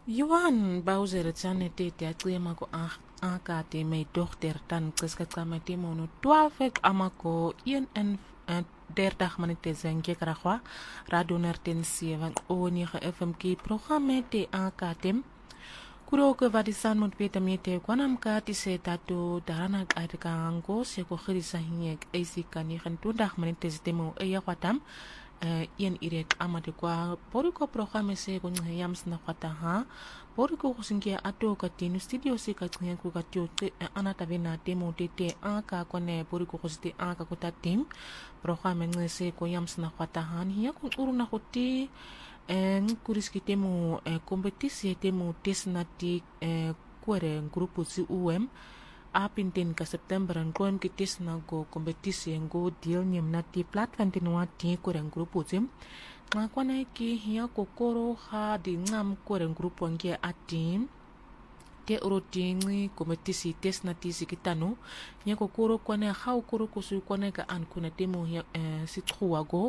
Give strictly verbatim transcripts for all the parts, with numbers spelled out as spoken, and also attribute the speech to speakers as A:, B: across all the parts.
A: Johan Bowser tsane te te atlema ko aka te me dochter tan qiska qama te mono twaalf amako een en dertig minute zenke kragwa radio nerten seven o negen F M ki programme te aka tem kuroke vadisan mot peta mete kwanam ka ti se tatu darana atka ango se ko khirisa hiek esika negen twintig minute zitemo eya kwatam ien irek amade kwa poriko programme se ko nyams na kwata ha poriko kusingia ato katinu studio se ka tnya ku katio anata vena demo tete aka kone poriko kusite aka kota tim programme ngese ko yams na kwata han hiya ku uruna koti en kuriski temo kompetisi temo tesnati kuere grupo si U M apintin ka September ang koem kitis na go kompetisi ang go deal niyam na ti platform tinuwa ti kurang grupo tim nga kwa na ki hiya kokoro ha di ngam kurang grupo ang kia atin te urotingi kompetisi tes na ti sikitano hiya kokoro kwa na hau koro kusu kwa na ka an kuna temo hiya si truwa go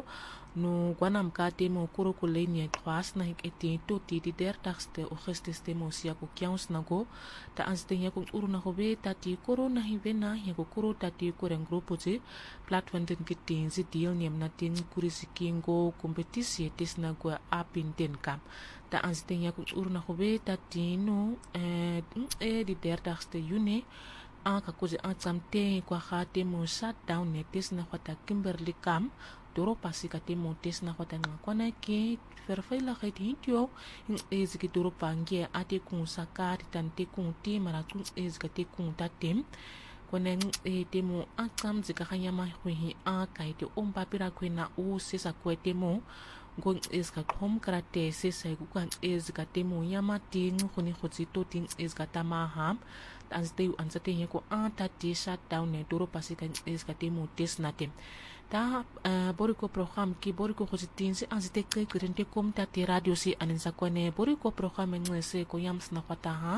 A: no guanam ka temo kuro ko lenia kwas na hik eti to ti di der taxte o gestes temo sia ko kiaus na go ta anste ya ko uru na hobe ta ti koro na hivena ya ko kuro ta ti ko ren grupo je platform den kitin zi deal niam na tin kuri sikingo kompetisi tes na go apin den kam ta anste ya ko uru na hobe ta ti no eh e di der taxte yune a ka ko je a tsamte kwa ha temo shut down ne tes na khata Kimberly kam doro pasi ka temo tes na kota nga kwana ke ferfaila kait hintyo in ez ki doro pangie ate kung sakari tante kung ti maratun ez ka te kung tatem kwana e temo akam zika kanya ma hi a kai te om papira kwena o sesa kwe temo gon ez ka kom karate sesa ku kan ez ka temo yama ting khuni khotsi to ting ez ka tamaham anste ansate he ko anta ti shut down ne doro pasi kan ez ka temo tes na tem ta boriko program ki boriko khositin se anzite ke kurente kom ta te radio si anin sa kone boriko program ngese ko yams na kwata ha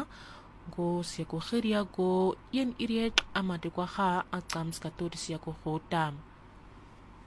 A: go se ko khiria go yen iriet amade kwa ha akams ka to si ko khotam